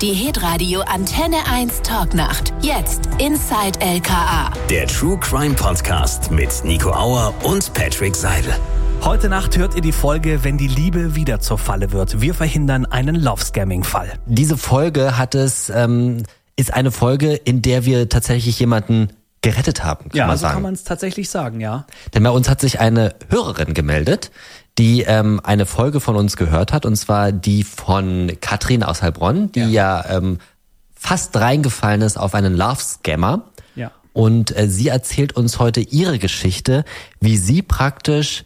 Die Hitradio Antenne 1 Talknacht. Jetzt Inside LKA. Der True Crime Podcast mit Nico Auer und Patrick Seidel. Heute Nacht hört ihr die Folge, wenn die Liebe wieder zur Falle wird. Wir verhindern einen Love-Scamming-Fall. Diese Folge ist eine Folge, in der wir tatsächlich jemanden gerettet haben, kann man sagen. Kann man es tatsächlich sagen, ja. Denn bei uns hat sich eine Hörerin gemeldet, die eine Folge von uns gehört hat, und zwar die von Katrin aus Heilbronn, die fast reingefallen ist auf einen Love-Scammer. Ja. Und sie erzählt uns heute ihre Geschichte, wie sie praktisch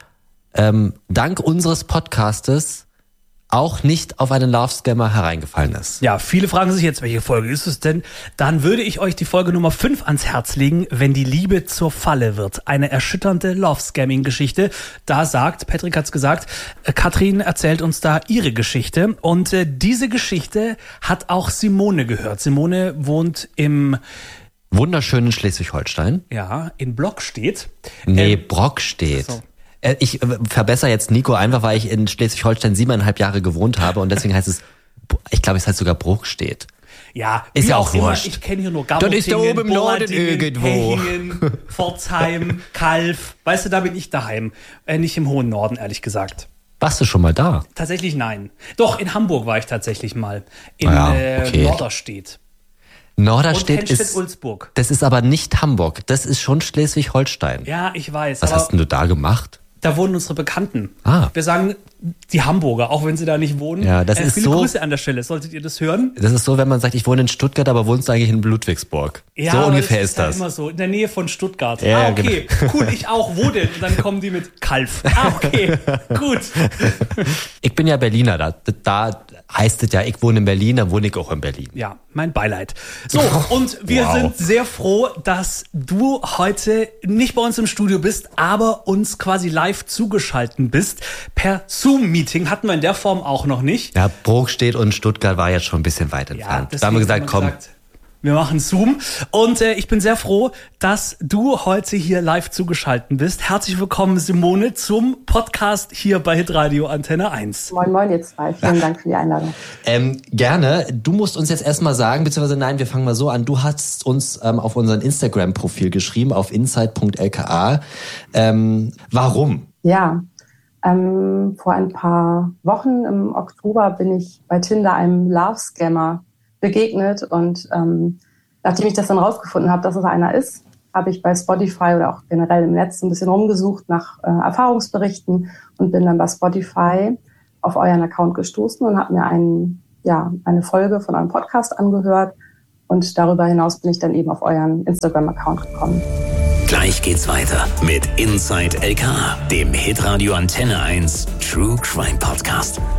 dank unseres Podcastes auch nicht auf einen Love-Scammer hereingefallen ist. Ja, viele fragen sich jetzt, welche Folge ist es denn? Dann würde ich euch die Folge Nummer 5 ans Herz legen, wenn die Liebe zur Falle wird. Eine erschütternde Love-Scamming-Geschichte. Da sagt, Patrick hat's gesagt, Katrin erzählt uns da ihre Geschichte. Und diese Geschichte hat auch Simone gehört. Simone wohnt im wunderschönen Schleswig-Holstein. Ja, in Blockstedt. Brockstedt. So. Ich verbessere jetzt Nico einfach, weil ich in Schleswig-Holstein 7,5 Jahre gewohnt habe und deswegen heißt es, ich glaube, es heißt sogar Bruchstedt. Ja, ist ja auch wurscht. Ich kenne hier nur Gabottingen, das ist da oben im Norden irgendwo. Hechingen, Pforzheim, Kalf. Weißt du, da bin ich daheim. Nicht im hohen Norden, ehrlich gesagt. Warst du schon mal da? Tatsächlich nein. Doch, in Hamburg war ich tatsächlich mal. In Norderstedt. Norderstedt ist, Ulzburg. Das ist aber nicht Hamburg, das ist schon Schleswig-Holstein. Ja, ich weiß. Was hast denn du da gemacht? Da wohnen unsere Bekannten. Ah. Wir sagen die Hamburger, auch wenn sie da nicht wohnen. Ja, das ist viele so. Grüße an der Stelle, solltet ihr das hören? Das ist so, wenn man sagt, ich wohne in Stuttgart, aber wohnst du eigentlich in Ludwigsburg. Ja, so ungefähr ist das. Das. Immer so, in der Nähe von Stuttgart. Ja, okay, genau. Cool, ich auch. Wo denn? Und dann kommen die mit Kalf. Okay, gut. Ich bin ja Berliner, da heißt es ja, ich wohne in Berlin, dann wohne ich auch in Berlin. Ja, mein Beileid. So, und wir sind sehr froh, dass du heute nicht bei uns im Studio bist, aber uns quasi live zugeschaltet bist. Per Zoom-Meeting hatten wir in der Form auch noch nicht. Ja, Brockstedt und Stuttgart war jetzt schon ein bisschen weit entfernt. Da haben wir gesagt, komm. Wir machen Zoom und ich bin sehr froh, dass du heute hier live zugeschaltet bist. Herzlich willkommen, Simone, zum Podcast hier bei Hitradio Antenne 1. Moin, moin, ihr zwei. Vielen Dank für die Einladung. Gerne. Du musst uns jetzt erstmal sagen, beziehungsweise nein, wir fangen mal so an. Du hast uns auf unseren Instagram-Profil geschrieben, auf inside.lka. Warum? Ja, vor ein paar Wochen im Oktober bin ich bei Tinder einem Love-Scammer begegnet und nachdem ich das dann rausgefunden habe, dass es einer ist, habe ich bei Spotify oder auch generell im Netz ein bisschen rumgesucht nach Erfahrungsberichten und bin dann bei Spotify auf euren Account gestoßen und habe mir eine Folge von eurem Podcast angehört und darüber hinaus bin ich dann eben auf euren Instagram-Account gekommen. Gleich geht's weiter mit Inside LKA, dem Hitradio Antenne 1 True Crime Podcast.